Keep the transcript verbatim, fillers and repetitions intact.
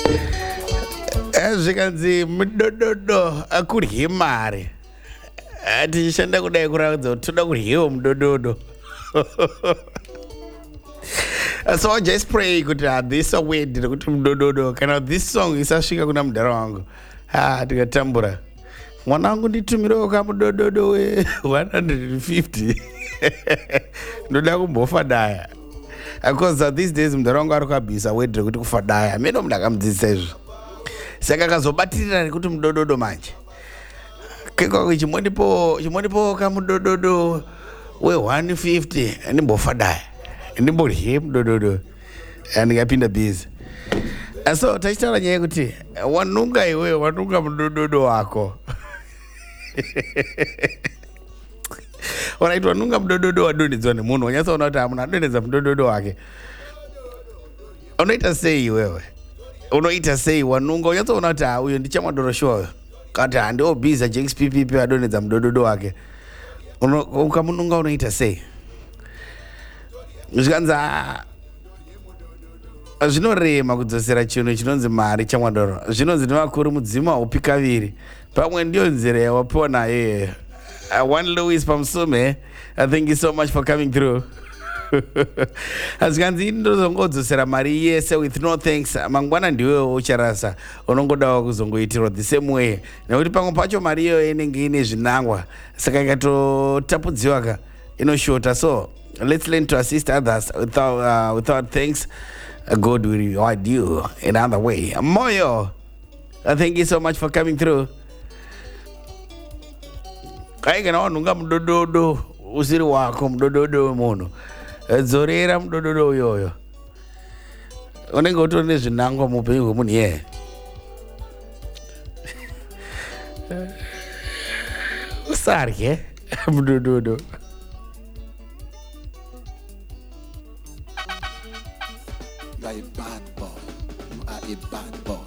zvikanzi mudododo akurye mari tichishanda kudai kuraudza kuti toda kuryewo mudododo. So I just pray kuti uh, this away ndiri kuti mudododo kana this song isasvika kuna mudhara wangu ha tikatambura mwana wangu nditumirewo kamudododo we one hundred fifty ndoda kumbofa daya because uh, these days mudhara wangu ari kuabhisa wedhire kuti kufa daya meno munhu akamudzidzisa izvo saka akazobatirira nekuti mudododo manje kekwako chimonipo chimonipo kamudododo we one fifty ndimbofa daya ndimborye mudododo ndikapinda bhizi. So tachitaura nyaya yekuti wanunga iwe wanunga mudododo wako wanaiti wanunga mudododo wadonhedzwa nemunhu wanyatsaona kuti munhu adonhedza mudododo wake unoita sei iwewe unoita sei wanunga unyatsoona kuti uyo ndichamwadoroshoyo kati handiwo bhiza jakes ppp adonhedza mudododo wake ukamununga unoita sei zvikanzi zvinorema kudzosera chinhu chinonzi mari chamwadoro zvinonzi nevakuru mudzima upi kaviri pamwe ndiyo nzira yawapiwa naye uh, one Louis pamusume. uh, thank you so much for coming through. Azvikanzi ndozongodzosera mari yese with no thanks mangwana ndiwewo ucharasa unongodawo kuzongoitirwa the same way nekuti pamwe pacho mari iyoyo inenge ine zvinangwa saka ikatotapudziwa ka inoshota. So let's learn to assist others without, uh, without thanks. God will reward you in another way. Moyo, uh, thank you so much for coming through. Kaika na wanunga mudododo usiri wako mudododo munhu dzorera mudododo uyoyo unenge utori nezvinangwa muupenyu hwemunhu iye usarye mudododo. You are a bad boy. You are a bad boy.